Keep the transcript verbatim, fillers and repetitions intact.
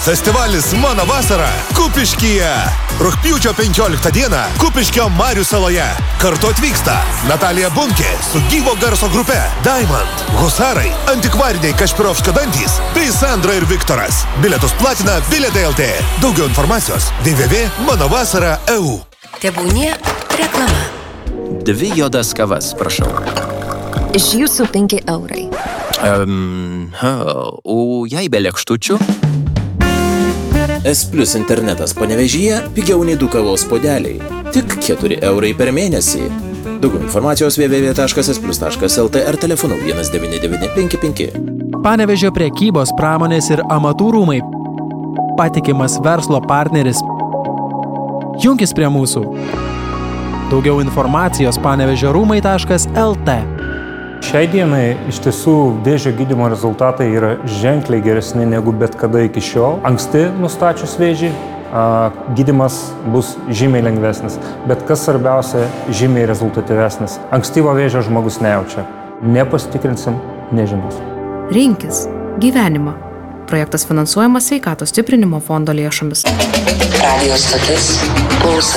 Festivalis Mano vasara Kupiškyje. Rugpjūčio penkioliktą dieną Kupiškio Marių saloje. Kartu atvyksta Natalija Bunkė su gyvo garso grupe Diamond, Husarai, Antikvariniai Kašpirovskio dantys bei Sandra ir Viktoras. Bilietus platina Bilietai L T. Daugiau informacijos w w w taškas mano vasara taškas e u. Tebūnie reklama. Dvi juodas kavas, prašau. Iš jūsų penki eurai. Um, o jei be lėkštučių? S Plus internetas Panevėžyje pigiau nei du kavos puodeliai. Tik keturi eurai per mėnesį. Daugiau informacijos w w w taškas s plus taškas l t ar telefonu vienas devyni devyni penki penki. Panevėžio prekybos, pramonės ir amatų rūmai. Patikimas verslo partneris. Junkis prie mūsų. Daugiau informacijos panevėžio rūmai taškas l t. Šiai dienai iš tiesų vėžio gydymo rezultatai yra ženkliai geresni negu bet kada iki šiol. Anksti nustačius vėžį, gydymas bus žymiai lengvesnis, bet kas svarbiausia, žymiai rezultatyvesnis. Ankstyvo vėžio žmogus nejaučia. Nepasitikrinsim, nežinos. Rinkis gyvenimą. Projektas finansuojamas Sveikatos stiprinimo fondo lėšomis. Radio stotis Pulsas.